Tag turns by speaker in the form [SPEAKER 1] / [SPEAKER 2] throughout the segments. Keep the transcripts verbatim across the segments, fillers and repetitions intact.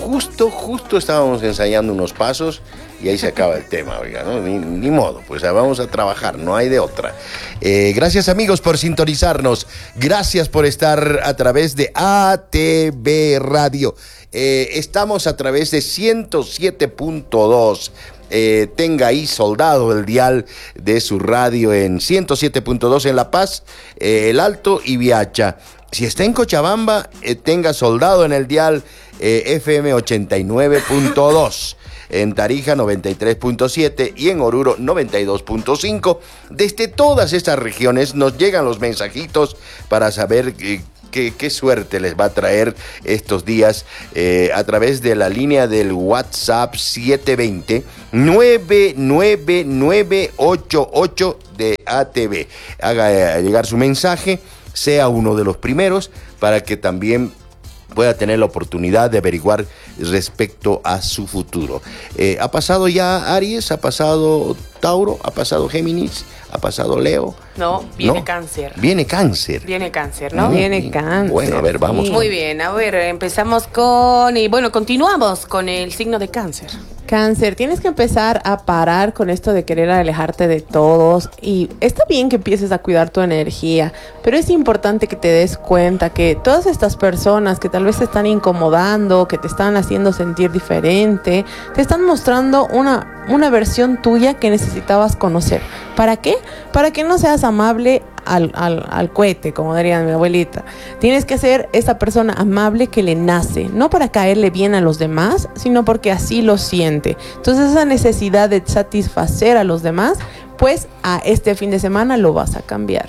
[SPEAKER 1] justo, justo estábamos ensayando unos pasos y ahí se acaba el tema, oiga, ¿no? Ni, ni modo, pues vamos a trabajar, no hay de otra. Eh, gracias, amigos, por sintonizarnos. Gracias por estar a través de A T V Radio. Eh, estamos a través de ciento siete punto dos. Eh, tenga ahí soldado el dial de su radio en ciento siete punto dos en La Paz, eh, El Alto y Viacha. Si está en Cochabamba, eh, tenga soldado en el dial eh, F M ochenta y nueve punto dos. En Tarija noventa y tres punto siete y en Oruro noventa y dos punto cinco. Desde todas estas regiones nos llegan los mensajitos para saber eh, Qué, qué suerte les va a traer estos días eh, a través de la línea del WhatsApp siete dos cero, nueve nueve nueve ocho ocho de A T V. Haga eh, llegar su mensaje, sea uno de los primeros para que también pueda tener la oportunidad de averiguar respecto a su futuro. Eh, ¿Ha pasado ya Aries? ¿Ha pasado Tauro? ¿Ha pasado Géminis? ¿Ha pasado Leo?
[SPEAKER 2] No, viene
[SPEAKER 1] ¿No?
[SPEAKER 2] Cáncer.
[SPEAKER 1] Viene Cáncer.
[SPEAKER 2] Viene Cáncer, ¿no?
[SPEAKER 1] Mm,
[SPEAKER 2] Viene Cáncer.
[SPEAKER 1] Bueno, a ver, vamos.
[SPEAKER 2] Muy bien, a ver, empezamos con... Y bueno, continuamos con el signo de Cáncer.
[SPEAKER 3] Cáncer, tienes que empezar a parar con esto de querer alejarte de todos, y está bien que empieces a cuidar tu energía, pero es importante que te des cuenta que todas estas personas que tal vez te están incomodando, que te están haciendo sentir diferente, te están mostrando una, una versión tuya que necesitabas conocer. ¿Para qué? Para que no seas amable al, al, al cohete, como diría mi abuelita. Tienes que ser esa persona amable que le nace, no para caerle bien a los demás, sino porque así lo siente. Entonces esa necesidad de satisfacer a los demás, pues a este fin de semana lo vas a cambiar.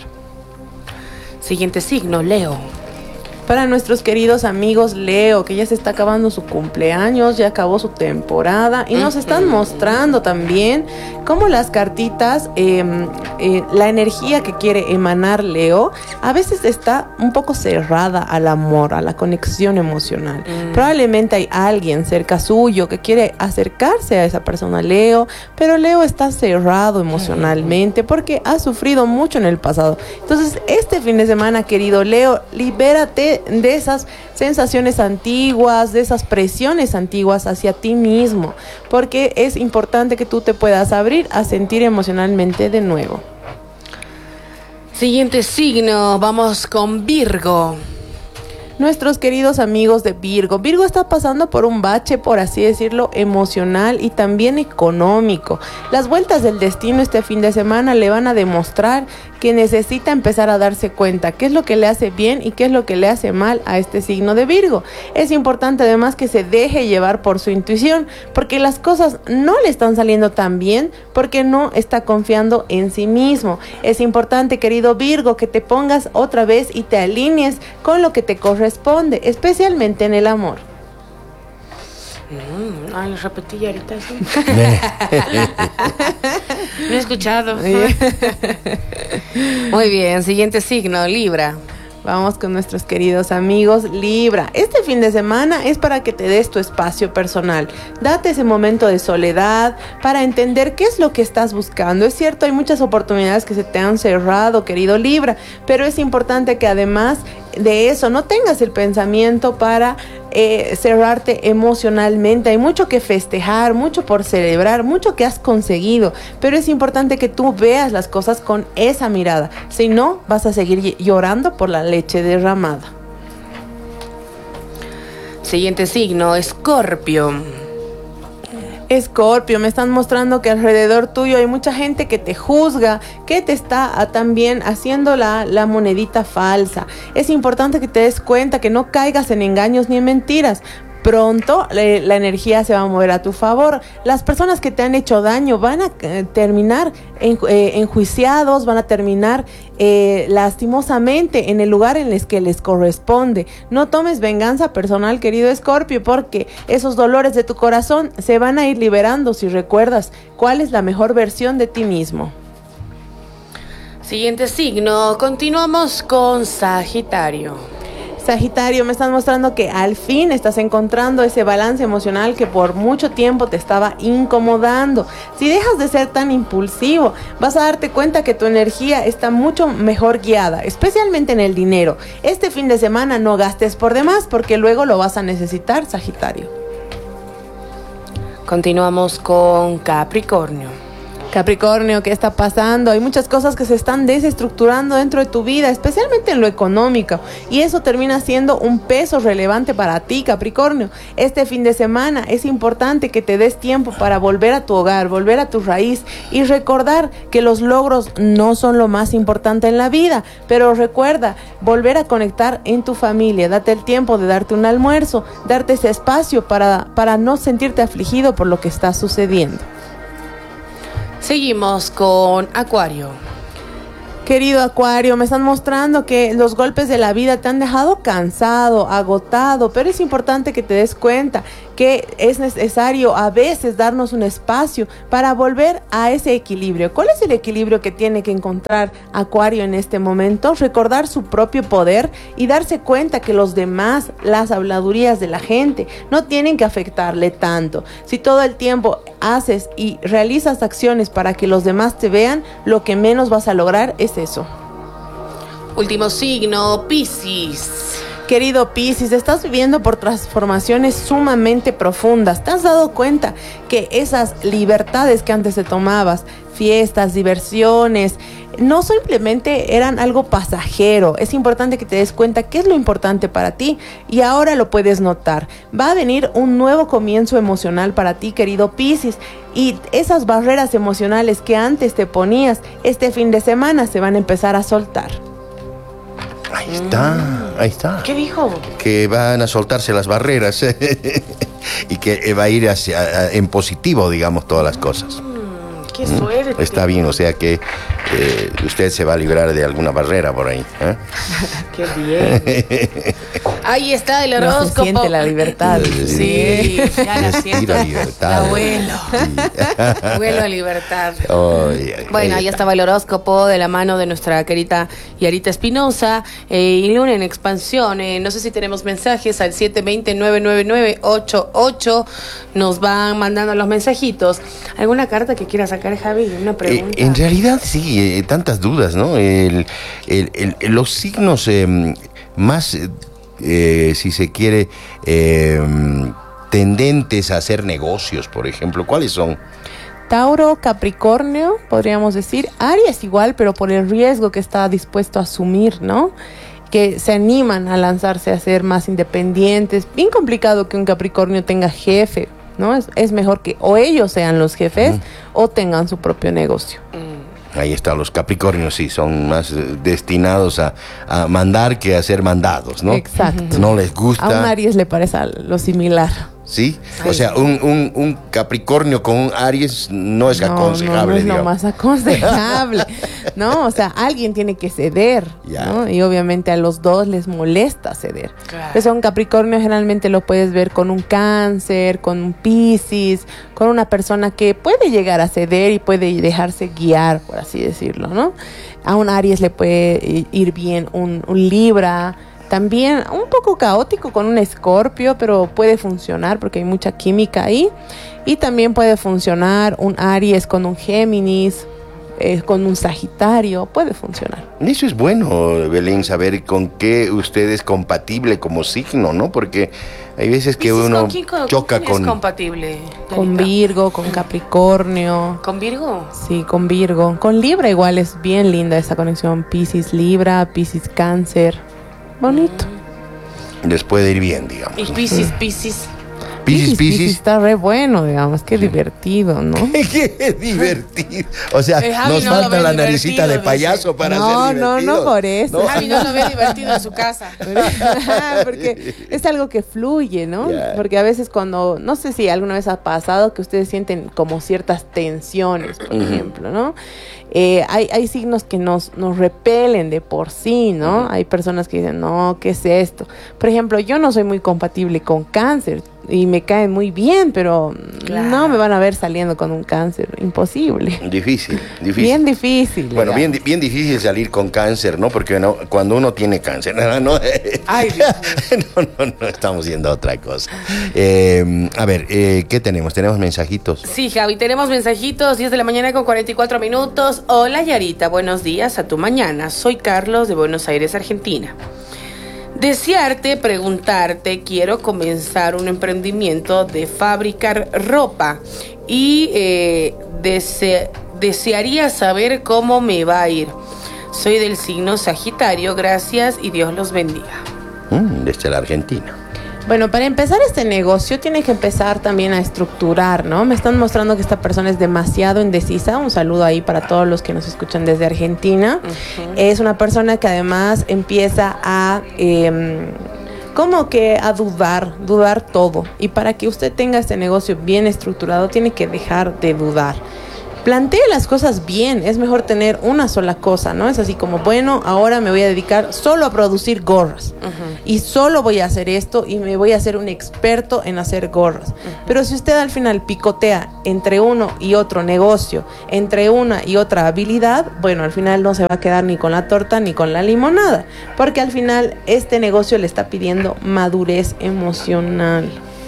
[SPEAKER 2] Siguiente signo, Leo.
[SPEAKER 3] Para nuestros queridos amigos Leo, que ya se está acabando su cumpleaños, ya acabó su temporada y nos están mostrando también cómo las cartitas, eh, eh, la energía que quiere emanar Leo, a veces está un poco cerrada al amor, a la conexión emocional. Mm. Probablemente hay alguien cerca suyo que quiere acercarse a esa persona Leo, pero Leo está cerrado emocionalmente porque ha sufrido mucho en el pasado. Entonces, este fin de semana, querido Leo, libérate de esas sensaciones antiguas, de esas presiones antiguas hacia ti mismo, porque es importante que tú te puedas abrir a sentir emocionalmente de nuevo.
[SPEAKER 2] Siguiente signo, vamos con Virgo.
[SPEAKER 3] Nuestros queridos amigos de Virgo. Virgo está pasando por un bache, por así decirlo, emocional y también económico. Las vueltas del destino este fin de semana le van a demostrar que necesita empezar a darse cuenta qué es lo que le hace bien y qué es lo que le hace mal a este signo de Virgo. Es importante además que se deje llevar por su intuición, porque las cosas no le están saliendo tan bien porque no está confiando en sí mismo. Es importante, querido Virgo, que te pongas otra vez y te alinees con lo que te corresponde, especialmente en el amor.
[SPEAKER 2] Mm, ay, lo repetí ahorita. ¿Sí? Me he escuchado. Muy bien, siguiente signo, Libra.
[SPEAKER 3] Vamos con nuestros queridos amigos Libra. Este fin de semana es para que te des tu espacio personal. Date ese momento de soledad para entender qué es lo que estás buscando. Es cierto, hay muchas oportunidades que se te han cerrado, querido Libra, pero es importante que además de eso no tengas el pensamiento para eh, cerrarte emocionalmente. Hay mucho que festejar, mucho por celebrar, mucho que has conseguido, pero es importante que tú veas las cosas con esa mirada. Si no, vas a seguir llorando por la leche derramada.
[SPEAKER 2] Siguiente signo, Escorpio.
[SPEAKER 3] Escorpio, me están mostrando que alrededor tuyo hay mucha gente que te juzga, que te está a, también haciendo la, la monedita falsa. Es importante que te des cuenta que no caigas en engaños ni en mentiras. Pronto la, la energía se va a mover a tu favor. Las personas que te han hecho daño van a eh, terminar en, eh, enjuiciados, van a terminar eh, lastimosamente en el lugar en el que les corresponde. No tomes venganza personal, querido Escorpio, porque esos dolores de tu corazón se van a ir liberando si recuerdas cuál es la mejor versión de ti mismo.
[SPEAKER 2] Siguiente signo, continuamos con Sagitario.
[SPEAKER 3] Sagitario, me están mostrando que al fin estás encontrando ese balance emocional que por mucho tiempo te estaba incomodando. Si dejas de ser tan impulsivo, vas a darte cuenta que tu energía está mucho mejor guiada, especialmente en el dinero. Este fin de semana no gastes por demás porque luego lo vas a necesitar, Sagitario.
[SPEAKER 2] Continuamos con Capricornio.
[SPEAKER 3] Capricornio, ¿qué está pasando? Hay muchas cosas que se están desestructurando dentro de tu vida, especialmente en lo económico, y eso termina siendo un peso relevante para ti, Capricornio. Este fin de semana es importante que te des tiempo para volver a tu hogar, volver a tu raíz y recordar que los logros no son lo más importante en la vida, pero recuerda volver a conectar en tu familia. Date el tiempo de darte un almuerzo, darte ese espacio para, para no sentirte afligido por lo que está sucediendo.
[SPEAKER 2] Seguimos con Acuario.
[SPEAKER 3] Querido Acuario, me están mostrando que los golpes de la vida te han dejado cansado, agotado, pero es importante que te des cuenta que es necesario a veces darnos un espacio para volver a ese equilibrio. ¿Cuál es el equilibrio que tiene que encontrar Acuario en este momento? Recordar su propio poder y darse cuenta que los demás, las habladurías de la gente, no tienen que afectarle tanto. Si todo el tiempo haces y realizas acciones para que los demás te vean, lo que menos vas a lograr es eso.
[SPEAKER 2] Último signo, Piscis.
[SPEAKER 3] Querido Piscis, estás viviendo por transformaciones sumamente profundas. ¿Te has dado cuenta que esas libertades que antes te tomabas, fiestas, diversiones, no simplemente eran algo pasajero? Es importante que te des cuenta qué es lo importante para ti y ahora lo puedes notar. Va a venir un nuevo comienzo emocional para ti, querido Piscis, y esas barreras emocionales que antes te ponías, este fin de semana se van a empezar a soltar.
[SPEAKER 1] Ahí está, ahí está.
[SPEAKER 2] ¿Qué dijo?
[SPEAKER 1] Que van a soltarse las barreras y que va a ir hacia, en positivo, digamos, todas las cosas.
[SPEAKER 2] Qué suerte.
[SPEAKER 1] Está bien, o sea que eh, usted se va a librar de alguna barrera por ahí. ¿eh?
[SPEAKER 2] Qué bien. Ahí está el horóscopo.
[SPEAKER 3] No se siente la libertad.
[SPEAKER 2] Sí, ya la siento.
[SPEAKER 1] La libertad.
[SPEAKER 2] La vuelo.
[SPEAKER 1] Sí.
[SPEAKER 2] Vuelo a libertad.
[SPEAKER 1] Oh, yeah,
[SPEAKER 2] Bueno, ahí estaba el horóscopo de la mano de nuestra querida Yarita Espinosa. Eh, y Luna en expansión. Eh, no sé si tenemos mensajes al siete dos cero, nueve nueve nueve, ocho ocho. Nos van mandando los mensajitos. ¿Alguna carta que quiera sacar, Javi? Una pregunta.
[SPEAKER 1] Eh, en realidad sí, eh, tantas dudas, ¿no? El, el, el, los signos eh, más, eh, si se quiere, eh, tendentes a hacer negocios, por ejemplo, ¿cuáles son?
[SPEAKER 3] Tauro, Capricornio, podríamos decir. Aries igual, pero por el riesgo que está dispuesto a asumir, ¿no? Que se animan a lanzarse a ser más independientes. Bien complicado que un Capricornio tenga jefe, ¿no? Es, es mejor que o ellos sean los jefes mm. o tengan su propio negocio.
[SPEAKER 2] Mm.
[SPEAKER 1] Ahí está, los Capricornios sí, son más destinados a, a mandar que a ser mandados, ¿no?
[SPEAKER 3] Exacto.
[SPEAKER 1] No les gusta.
[SPEAKER 3] A un Aries le parece lo similar.
[SPEAKER 1] ¿Sí? O sea, un, un, un Capricornio con un Aries no es
[SPEAKER 3] no,
[SPEAKER 1] aconsejable,
[SPEAKER 3] no, no es
[SPEAKER 1] digamos.
[SPEAKER 3] lo más aconsejable, ¿no? O sea, alguien tiene que ceder,
[SPEAKER 1] ya.
[SPEAKER 3] ¿no? Y obviamente a los dos les molesta ceder.
[SPEAKER 2] Claro.
[SPEAKER 3] Entonces, un Capricornio generalmente lo puedes ver con un Cáncer, con un Piscis, con una persona que puede llegar a ceder y puede dejarse guiar, por así decirlo, ¿no? A un Aries le puede ir bien un, un Libra. También un poco caótico con un Escorpio, pero puede funcionar porque hay mucha química ahí. Y también puede funcionar un Aries con un Géminis, eh, con un Sagitario, puede funcionar.
[SPEAKER 1] Eso es bueno, Belén, saber con qué usted es compatible como signo, ¿no? Porque hay veces que uno
[SPEAKER 2] ¿con quién, con,
[SPEAKER 1] choca
[SPEAKER 2] ¿con quién
[SPEAKER 1] con...
[SPEAKER 2] es compatible?
[SPEAKER 3] Con Virgo, con Capricornio.
[SPEAKER 2] ¿Con Virgo?
[SPEAKER 3] Sí, con Virgo. Con Libra igual es bien linda esa conexión. Piscis Libra, Piscis Cáncer. Bonito.
[SPEAKER 1] Les puede ir bien, digamos.
[SPEAKER 2] Y Piscis, Piscis.
[SPEAKER 1] Piscis, Piscis.
[SPEAKER 3] Está re bueno, digamos. Qué divertido, ¿no?
[SPEAKER 1] Qué divertido. O sea,
[SPEAKER 2] eh, Javi
[SPEAKER 1] nos
[SPEAKER 2] no
[SPEAKER 1] falta la naricita de
[SPEAKER 2] dice.
[SPEAKER 1] payaso para
[SPEAKER 3] no,
[SPEAKER 1] ser divertido.
[SPEAKER 3] No, no, por eso.
[SPEAKER 1] No.
[SPEAKER 2] Javi no lo ve divertido en su casa.
[SPEAKER 3] Porque es algo que fluye, ¿no?
[SPEAKER 1] Yeah.
[SPEAKER 3] Porque a veces cuando, no sé si alguna vez ha pasado que ustedes sienten como ciertas tensiones, por uh-huh. ejemplo, ¿no? Eh, hay, hay signos que nos, nos repelen de por sí, ¿no? Uh-huh. Hay personas que dicen, no, ¿qué es esto? Por ejemplo, yo no soy muy compatible con Cáncer y me caen muy bien, pero claro. no me van a ver saliendo con un Cáncer, imposible.
[SPEAKER 1] Difícil, difícil.
[SPEAKER 3] Bien difícil.
[SPEAKER 1] Bueno, bien, bien difícil salir con Cáncer, ¿no? Porque no, cuando uno tiene cáncer, no, no,
[SPEAKER 2] Ay,
[SPEAKER 1] no, no, no, estamos yendo a otra cosa. Eh, a ver, eh, ¿qué tenemos? ¿Tenemos mensajitos?
[SPEAKER 2] Sí, Javi, tenemos mensajitos, diez de la mañana con cuarenta y cuatro minutos. Hola, Yarita, buenos días a tu mañana. Soy Carlos de Buenos Aires, Argentina. Desearte, preguntarte, quiero comenzar un emprendimiento de fabricar ropa y eh, dese- desearía saber cómo me va a ir. Soy del signo Sagitario, gracias y Dios los bendiga.
[SPEAKER 1] Mm, desde la Argentina.
[SPEAKER 3] Bueno, para empezar este negocio tiene que empezar también a estructurar, ¿no? Me están mostrando que esta persona es demasiado indecisa. Un saludo ahí para todos los que nos escuchan desde Argentina. Uh-huh. Es una persona que además empieza a... Eh, como que a dudar, dudar todo. Y para que usted tenga este negocio bien estructurado, tiene que dejar de dudar. Plantee las cosas bien, es mejor tener una sola cosa, ¿no? Es así como, bueno, ahora me voy a dedicar solo a producir gorras. Uh-huh. Y solo voy a hacer esto y me voy a hacer un experto en hacer gorras. Uh-huh. Pero si usted al final picotea entre uno y otro negocio, entre una y otra habilidad, bueno, al final no se va a quedar ni con la torta ni con la limonada. Porque al final este negocio le está pidiendo madurez emocional.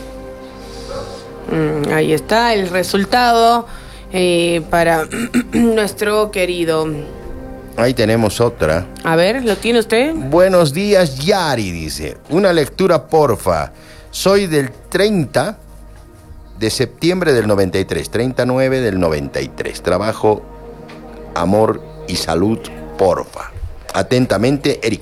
[SPEAKER 2] Mm, ahí está el resultado. Eh, para nuestro querido.
[SPEAKER 1] Ahí tenemos otra.
[SPEAKER 2] A ver, ¿lo tiene usted?
[SPEAKER 1] Buenos días, Yari, dice. Una lectura, porfa. Soy del treinta de septiembre del noventa y tres, treinta y nueve del noventa y tres. Trabajo, amor y salud, porfa. Atentamente, Eric.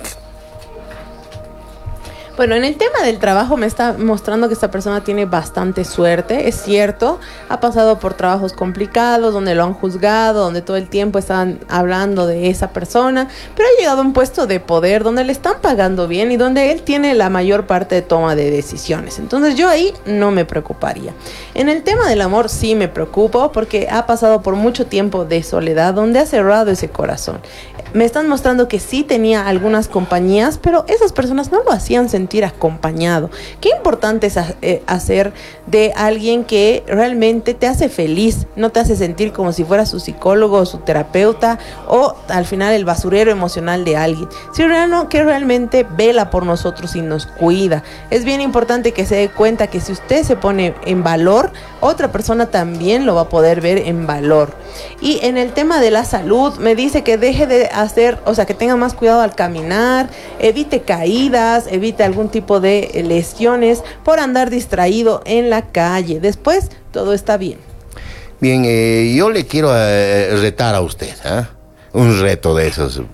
[SPEAKER 3] Bueno, en el tema del trabajo me está mostrando que esta persona tiene bastante suerte, es cierto, ha pasado por trabajos complicados, donde lo han juzgado, donde todo el tiempo están hablando de esa persona, pero ha llegado a un puesto de poder donde le están pagando bien y donde él tiene la mayor parte de toma de decisiones. Entonces yo ahí no me preocuparía. En el tema del amor sí me preocupo porque ha pasado por mucho tiempo de soledad donde ha cerrado ese corazón. Me están mostrando que sí tenía algunas compañías, pero esas personas no lo hacían sentir acompañado. Qué importante es hacer de alguien que realmente te hace feliz, no te hace sentir como si fuera su psicólogo o su terapeuta o al final el basurero emocional de alguien. Si realmente, que realmente vela por nosotros y nos cuida. Es bien importante que se dé cuenta que si usted se pone en valor, otra persona también lo va a poder ver en valor. Y en el tema de la salud, me dice que deje de hacer, o sea, que tenga más cuidado al caminar, evite caídas, evite algún tipo de lesiones por andar distraído en la calle. Después, todo está bien.
[SPEAKER 1] Bien, eh, yo le quiero eh, retar a usted, ¿eh? Un reto de esos.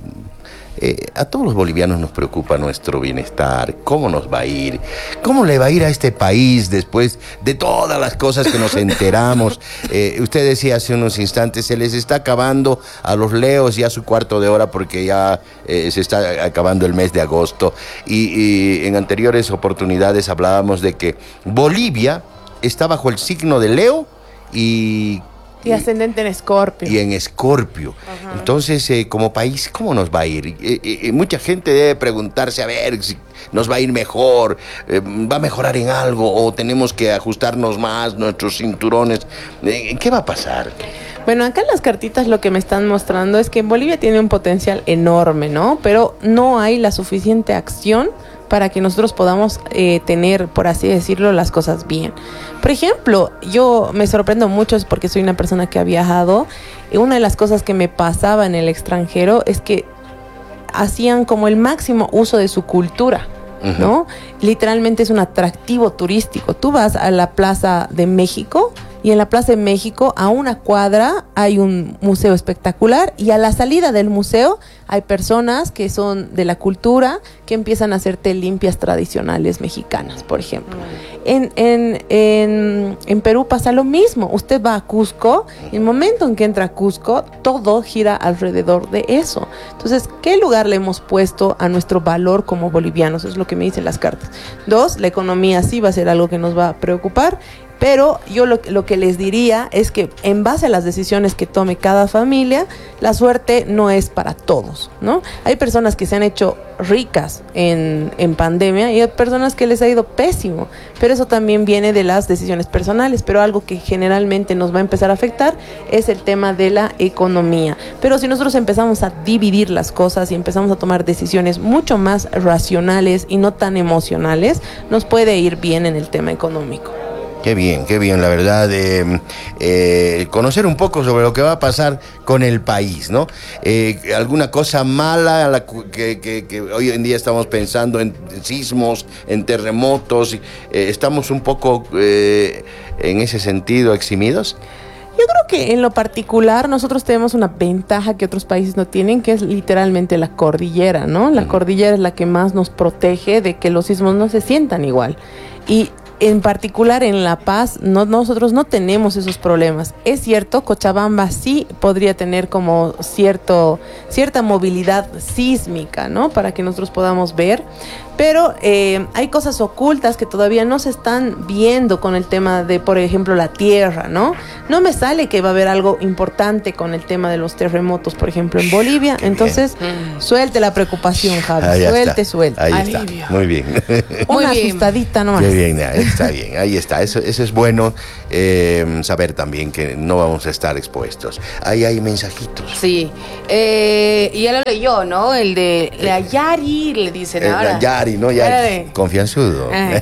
[SPEAKER 1] Eh, a todos los bolivianos nos preocupa nuestro bienestar, cómo nos va a ir, cómo le va a ir a este país después de todas las cosas que nos enteramos. Eh, usted decía hace unos instantes, se les está acabando a los leos ya su cuarto de hora porque ya eh, se está acabando el mes de agosto. Y, y en anteriores oportunidades hablábamos de que Bolivia está bajo el signo de Leo y...
[SPEAKER 3] Y ascendente en Escorpio.
[SPEAKER 1] Y en Escorpio. Uh-huh. Entonces, eh, como país, ¿cómo nos va a ir? Eh, eh, mucha gente debe preguntarse, a ver, si nos va a ir mejor, eh, ¿va a mejorar en algo? ¿O tenemos que ajustarnos más nuestros cinturones? Eh, ¿Qué va a pasar?
[SPEAKER 3] Bueno, acá en las cartitas lo que me están mostrando es que Bolivia tiene un potencial enorme, ¿no? Pero no hay la suficiente acción para que nosotros podamos eh, tener, por así decirlo, las cosas bien. Por ejemplo, yo me sorprendo mucho porque soy una persona que ha viajado y una de las cosas que me pasaba en el extranjero es que hacían como el máximo uso de su cultura, ¿no? Uh-huh. Literalmente es un atractivo turístico. Tú vas a la Plaza de México y en la Plaza de México a una cuadra hay un museo espectacular y a la salida del museo hay personas que son de la cultura que empiezan a hacerte limpias tradicionales mexicanas, por ejemplo. Mm. En, en, en, en Perú pasa lo mismo. Usted va a Cusco y el momento en que entra a Cusco, todo gira alrededor de eso. Entonces, ¿qué lugar le hemos puesto a nuestro valor como bolivianos? Es lo que me dicen las cartas. Dos, la economía sí va a ser algo que nos va a preocupar. Pero yo lo, lo que les diría es que en base a las decisiones que tome cada familia, la suerte no es para todos, ¿no? Hay personas que se han hecho ricas en, en pandemia y hay personas que les ha ido pésimo, pero eso también viene de las decisiones personales. Pero algo que generalmente nos va a empezar a afectar es el tema de la economía. Pero si nosotros empezamos a dividir las cosas y empezamos a tomar decisiones mucho más racionales y no tan emocionales, nos puede ir bien en el tema económico.
[SPEAKER 1] Qué bien, qué bien, la verdad, eh, eh, conocer un poco sobre lo que va a pasar con el país, ¿no? Eh, alguna cosa mala la, que, que, que hoy en día estamos pensando en sismos, en terremotos, eh, ¿estamos un poco eh, en ese sentido eximidos?
[SPEAKER 3] Yo creo que en lo particular nosotros tenemos una ventaja que otros países no tienen, que es literalmente la cordillera, ¿no? La cordillera es la que más nos protege de que los sismos no se sientan igual. Y en particular en La Paz, no, nosotros no tenemos esos problemas. Es cierto, Cochabamba sí podría tener como cierto, cierta movilidad sísmica, ¿no? Para que nosotros podamos ver. Pero eh, hay cosas ocultas que todavía no se están viendo con el tema de, por ejemplo, la tierra, ¿no? No me sale que va a haber algo importante con el tema de los terremotos, por ejemplo, en Bolivia. Entonces, mm. suelte la preocupación, Javi.
[SPEAKER 1] Ahí
[SPEAKER 3] suelte,
[SPEAKER 1] está.
[SPEAKER 3] suelte.
[SPEAKER 1] Ahí
[SPEAKER 3] Alivio.
[SPEAKER 1] está. Muy bien.
[SPEAKER 3] Muy Una
[SPEAKER 2] bien.
[SPEAKER 3] asustadita nomás.
[SPEAKER 1] Qué bien, está bien. Ahí está. Eso, eso es bueno eh, saber también que no vamos a estar expuestos. Ahí hay mensajitos.
[SPEAKER 2] Sí. Eh, y ya lo leyó, ¿no? El de la Yari, le dicen
[SPEAKER 1] Eh,
[SPEAKER 2] ahora.
[SPEAKER 1] la Yari, ¿no? Yari.
[SPEAKER 2] Yari.
[SPEAKER 1] Confianzudo.
[SPEAKER 2] Ah,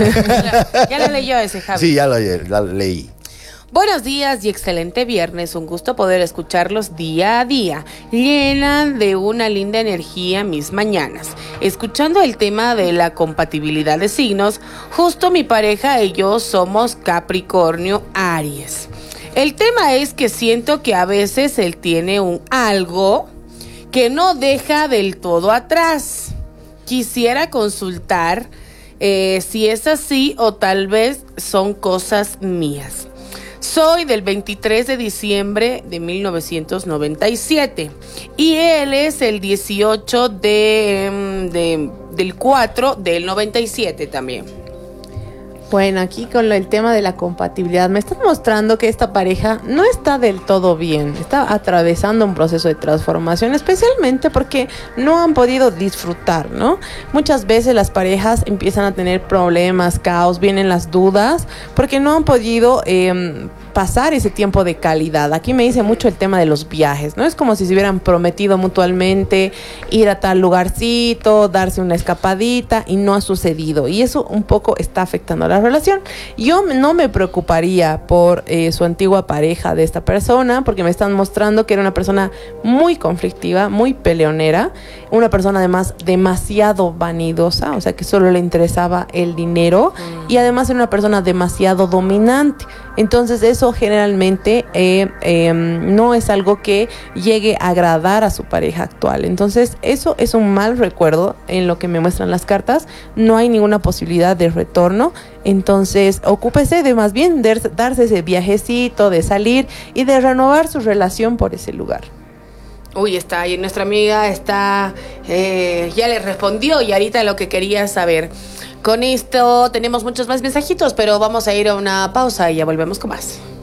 [SPEAKER 2] ya, ya lo leyó ese, Javi.
[SPEAKER 1] Sí, ya lo, ya lo leí.
[SPEAKER 2] Buenos días y excelente viernes. Un gusto poder escucharlos día a día. Llenan de una linda energía mis mañanas. Escuchando el tema de la compatibilidad de signos, justo mi pareja y yo somos Capricornio Aries. El tema es que siento que a veces él tiene un algo que no deja del todo atrás. Quisiera consultar eh, si es así o tal vez son cosas mías. Soy del veintitrés de diciembre de mil novecientos noventa y siete y él es el dieciocho de, de, del cuatro del noventa y siete también.
[SPEAKER 3] Bueno, aquí con lo, el tema de la compatibilidad, me están mostrando que esta pareja no está del todo bien, está atravesando un proceso de transformación, especialmente porque no han podido disfrutar, ¿no? Muchas veces las parejas empiezan a tener problemas, caos, vienen las dudas, porque no han podido eh, pasar ese tiempo de calidad. Aquí me dice mucho el tema de los viajes, ¿no? Es como si se hubieran prometido mutuamente ir a tal lugarcito, darse una escapadita y no ha sucedido. Y eso un poco está afectando a la relación. Yo no me preocuparía por eh, su antigua pareja de esta persona, porque me están mostrando que era una persona muy conflictiva, muy peleonera, una persona además demasiado vanidosa, o sea que solo le interesaba el dinero mm. y además era una persona demasiado dominante. Entonces eso generalmente eh, eh, no es algo que llegue a agradar a su pareja actual. Entonces eso es un mal recuerdo en lo que me muestran las cartas. No hay ninguna posibilidad de retorno. Entonces ocúpese de más bien de darse ese viajecito, de salir y de renovar su relación por ese lugar.
[SPEAKER 2] Uy, está ahí, nuestra amiga está, eh, ya le respondió y ahorita lo que quería saber. Con esto tenemos muchos más mensajitos, pero vamos a ir a una pausa y ya volvemos con más.